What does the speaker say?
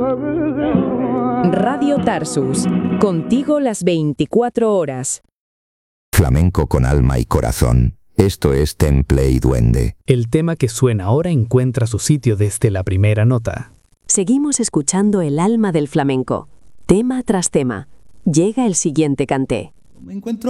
Radio Tarsus, contigo las 24 horas. Flamenco con alma y corazón. Esto es Temple y Duende. El tema que suena ahora encuentra su sitio desde la primera nota. Seguimos escuchando el alma del flamenco. Tema tras tema. Llega el siguiente canté. Me encuentro